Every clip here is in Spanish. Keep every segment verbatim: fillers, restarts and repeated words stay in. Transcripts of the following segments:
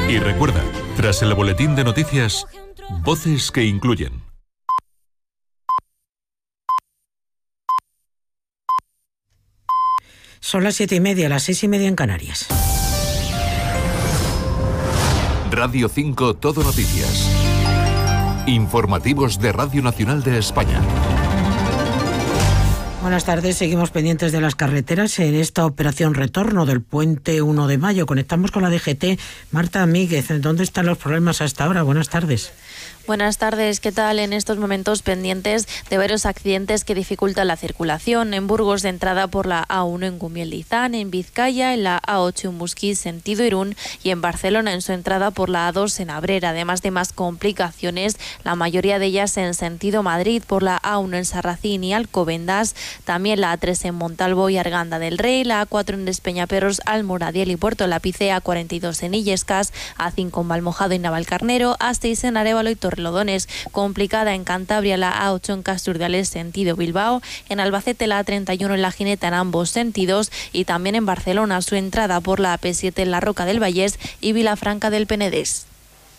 Y recuerda, tras el boletín de noticias, voces que incluyen. Son las siete y media, las seis y media en Canarias. Radio cinco Todo Noticias. Informativos de Radio Nacional de España. Buenas tardes, seguimos pendientes de las carreteras en esta operación retorno del puente uno de mayo. Conectamos con la D G T. Marta Míguez, ¿dónde están los problemas hasta ahora? Buenas tardes. Buenas tardes, ¿qué tal? En estos momentos pendientes de varios accidentes que dificultan la circulación. En Burgos, de entrada por la A uno en Gumiel-Lizán, en Vizcaya, en la A ocho en Busquís, sentido Irún, y en Barcelona en su entrada por la A dos en Abrera. Además de más complicaciones, la mayoría de ellas en sentido Madrid, por la A uno en Sarracín y Alcobendas, también la A tres en Montalvo y Arganda del Rey, la A cuatro en Despeñaperros, Almoradiel y Puerto Lápice, A cuarenta y dos en Illescas, A cinco en Valmojado y Navalcarnero, A seis en Arévalo y Torrelodones. Complicada en Cantabria la A ocho en Casturdiales, sentido Bilbao, en Albacete la A treinta y uno en La Gineta en ambos sentidos, y también en Barcelona su entrada por la A P siete en la Roca del Vallés y Vilafranca del Penedés.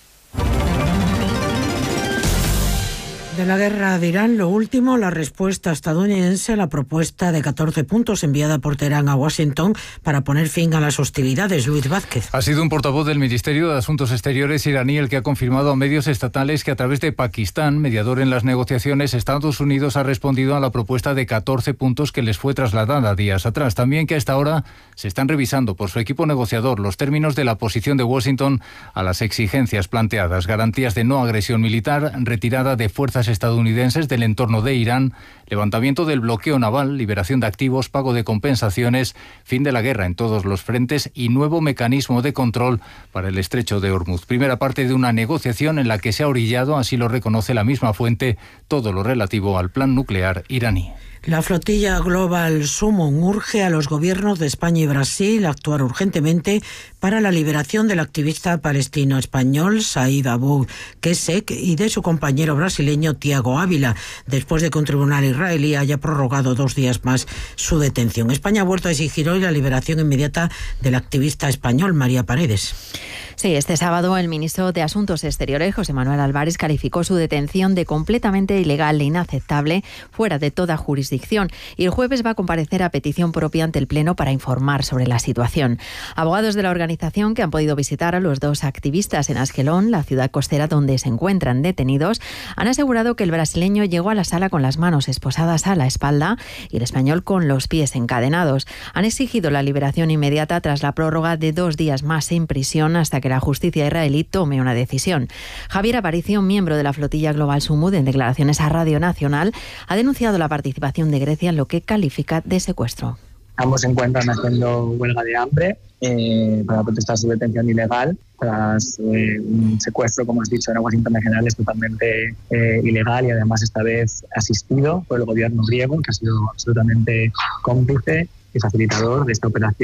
De la guerra de Irán, lo último, la respuesta estadounidense a la propuesta de catorce puntos enviada por Teherán a Washington para poner fin a las hostilidades. Luis Vázquez. Ha sido un portavoz del Ministerio de Asuntos Exteriores iraní el que ha confirmado a medios estatales que a través de Pakistán, mediador en las negociaciones, Estados Unidos ha respondido a la propuesta de catorce puntos que les fue trasladada días atrás. También que a esta hora se están revisando por su equipo negociador los términos de la posición de Washington a las exigencias planteadas: garantías de no agresión militar, retirada de fuerzas estadounidenses del entorno de Irán, levantamiento del bloqueo naval, liberación de activos, pago de compensaciones, fin de la guerra en todos los frentes y nuevo mecanismo de control para el estrecho de Hormuz. Primera parte de una negociación en la que se ha orillado, así lo reconoce la misma fuente, todo lo relativo al plan nuclear iraní. La flotilla Global Summon urge a los gobiernos de España y Brasil a actuar urgentemente para la liberación del activista palestino español Said Abu Qessek y de su compañero brasileño Tiago Ávila, después de que un tribunal israelí haya prorrogado dos días más su detención. España ha vuelto a exigir hoy la liberación inmediata del activista español María Paredes. Sí, este sábado el ministro de Asuntos Exteriores, José Manuel Álvarez, calificó su detención de completamente ilegal e inaceptable, fuera de toda jurisdicción, y el jueves va a comparecer a petición propia ante el Pleno para informar sobre la situación. Abogados de la organización que han podido visitar a los dos activistas en Asquelón, la ciudad costera donde se encuentran detenidos, han asegurado que el brasileño llegó a la sala con las manos esposadas a la espalda y el español con los pies encadenados. Han exigido la liberación inmediata tras la prórroga de dos días más en prisión hasta que la justicia israelí tome una decisión. Javier Aparicio, miembro de la flotilla Global Summon, en declaraciones a Radio Nacional, ha denunciado la participación de Grecia en lo que califica de secuestro. Ambos se encuentran haciendo huelga de hambre eh, para protestar su detención ilegal tras eh, un secuestro, como has dicho, en aguas internacionales totalmente eh, ilegal y además esta vez asistido por el gobierno griego, que ha sido absolutamente cómplice y facilitador de esta operación.